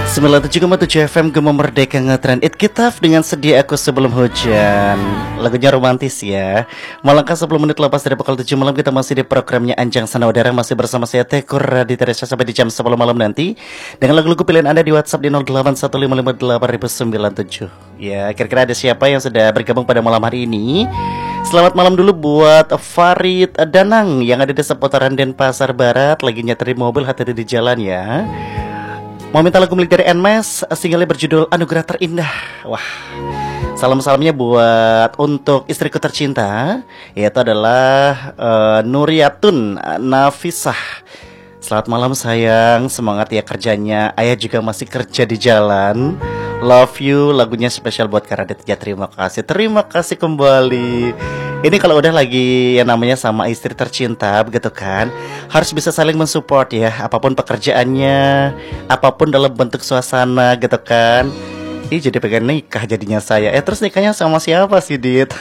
97,7 FM Gema Merdeka ngetrend It Kitaf dengan Sedia Aku Sebelum Hujan. Lagunya romantis ya. Melangkah 10 menit lepas dari pukul 7 malam, kita masih di programnya Anjang Sana Udara. Masih bersama saya Tekur Raditya sampai di jam 10 malam nanti, dengan lagu-lagu pilihan Anda di WhatsApp di 0815589097. Ya, kira-kira ada siapa yang sudah bergabung pada malam hari ini? Selamat malam dulu buat Farid Danang yang ada di seputaran Denpasar Barat, lagi nyetir mobil, hati-hati di jalan ya. Mau minta lagu milik dari Nmes, singlenya berjudul Anugerah Terindah. Wah, salam-salamnya buat untuk istriku tercinta, yaitu adalah Nuriyatun Nafisah. Selamat malam sayang, semangat ya kerjanya. Ayah juga masih kerja di jalan. Love you, lagunya spesial buat Kak Radit. Ya terima kasih kembali. Ini kalau udah lagi yang namanya sama istri tercinta begitu kan, harus bisa saling mensupport ya, apapun pekerjaannya, apapun dalam bentuk suasana gitu kan. Ih, jadi pengen nikah jadinya saya. Terus nikahnya sama siapa sih, Dit?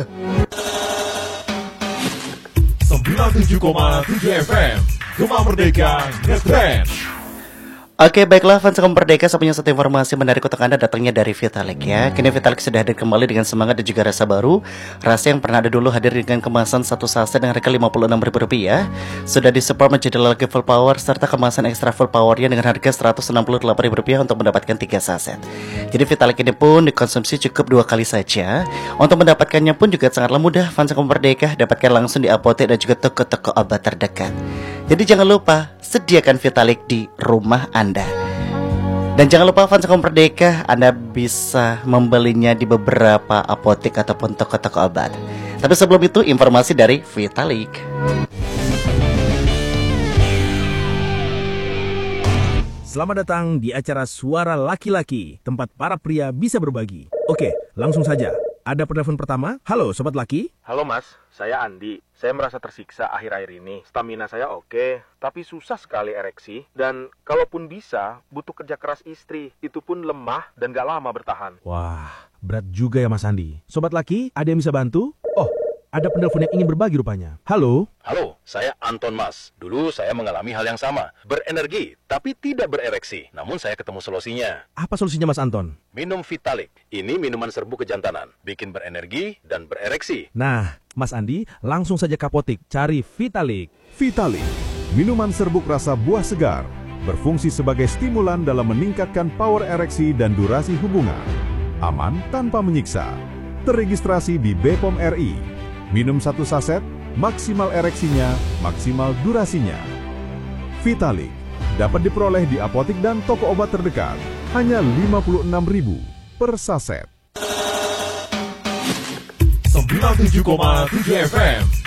97,7 FM Gema Merdeka Ngetrend. Oke, baiklah fans Gema Merdeka, saya punya satu informasi menarik untuk Anda, datangnya dari Vitalik ya. Kini Vitalik sudah hadir kembali dengan semangat dan juga rasa baru. Rasa yang pernah ada dulu hadir dengan kemasan satu saset dengan harga Rp56.000, sudah disupport menjadi lagi full power serta kemasan ekstra full powernya dengan harga Rp168.000 untuk mendapatkan 3 saset. Jadi Vitalik ini pun dikonsumsi cukup 2 kali saja. Untuk mendapatkannya pun juga sangatlah mudah fans Gema Merdeka, dapatkan langsung di apotek dan juga toko-toko obat terdekat. Jadi jangan lupa sediakan Vitalik di rumah Anda. Dan jangan lupa fans Gema Merdeka, Anda bisa membelinya di beberapa apotek ataupun toko-toko obat. Tapi sebelum itu, informasi dari Vitalik. Selamat datang di acara Suara Laki-Laki, tempat para pria bisa berbagi. Oke, langsung saja. Ada penelpon pertama. Halo Sobat Laki. Halo Mas, saya Andi. Saya merasa tersiksa akhir-akhir ini. Stamina saya oke, tapi susah sekali ereksi. Dan kalaupun bisa, butuh kerja keras istri. Itu pun lemah dan gak lama bertahan. Wah, berat juga ya Mas Andi. Sobat Laki, ada yang bisa bantu? Oh, ada penelpon yang ingin berbagi rupanya. Halo. Halo, saya Anton Mas. Dulu saya mengalami hal yang sama. Berenergi, tapi tidak berereksi. Namun saya ketemu solusinya. Apa solusinya Mas Anton? Minum Vitalik. Ini minuman serbu kejantanan. Bikin berenergi dan berereksi. Nah, Mas Andi, langsung saja ke apotek, cari Vitalik. Vitalik, minuman serbuk rasa buah segar, berfungsi sebagai stimulan dalam meningkatkan power ereksi dan durasi hubungan. Aman tanpa menyiksa. Terregistrasi di BPOM RI. Minum 1 saset, maksimal ereksinya, maksimal durasinya. Vitalik dapat diperoleh di apotek dan toko obat terdekat. Hanya Rp56.000 per saset. 97,7 FM